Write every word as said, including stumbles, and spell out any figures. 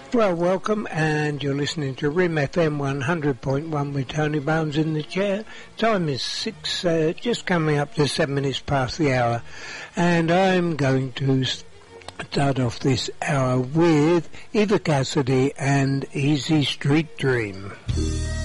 Well, welcome, and you're listening to R I M F M one hundred point one with Tony Bones in the chair. Time is six, uh, just coming up to seven minutes past the hour, and I'm going to start off this hour with Eva Cassidy and Easy Street Dream.